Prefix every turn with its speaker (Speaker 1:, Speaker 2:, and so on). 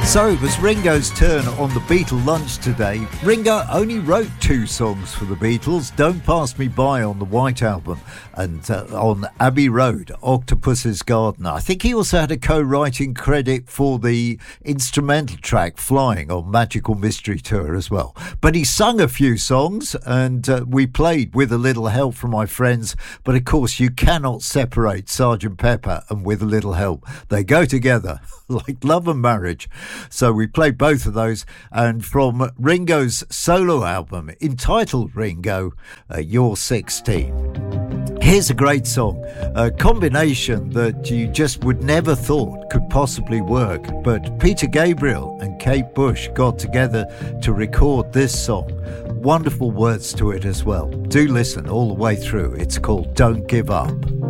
Speaker 1: So it was Ringo's turn on the Beatle lunch today. Ringo only wrote 2 songs for the Beatles, Don't Pass Me By on the White Album and on Abbey Road, Octopus's Garden. I think he also had a co-writing credit for the instrumental track Flying on Magical Mystery Tour as well. But he sung a few songs and we played With a Little Help from My Friends. But of course you cannot separate Sgt. Pepper and With a Little Help. They go together like love and marriage. So we played both of those, and from Ringo's solo album entitled Ringo, You're 16. Here's a great song, a combination that you just would never thought could possibly work, but Peter Gabriel and Kate Bush got together to record this song. Wonderful words to it as well. Do listen all the way through. It's called Don't Give Up.